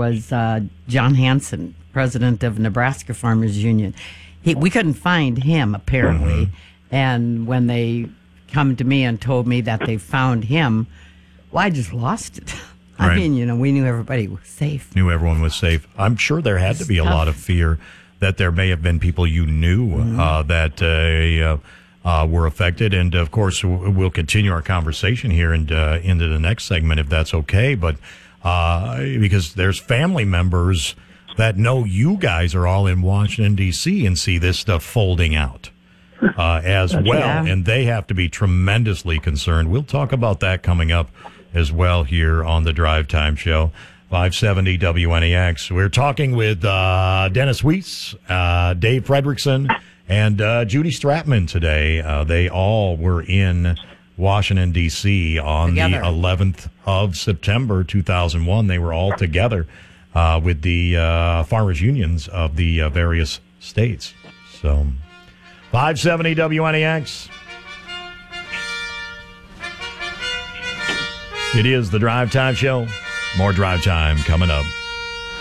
was John Hanson, president of Nebraska Farmers Union. We couldn't find him, apparently. And when they come to me and told me that they found him, well, I just lost it. I mean, we knew everybody was safe. Knew everyone was safe. I'm sure there had to be a lot of fear that there may have been people you knew that were affected. And, of course, we'll continue our conversation here and into the next segment, if that's okay. But because there's family members that know you guys are all in Washington, D.C. and see this stuff folding out as well. Yeah. And they have to be tremendously concerned. We'll talk about that coming up as well here on the Drive Time Show, 570 WNEX. We're talking with Dennis Weiss, Dave Fredrickson, and Judy Stratman today. They all were in Washington, D.C. on the 11th of September, 2001. They were all together with the farmers' unions of the various states. So, 570 WNEX. It is the Drive Time Show. More Drive Time coming up.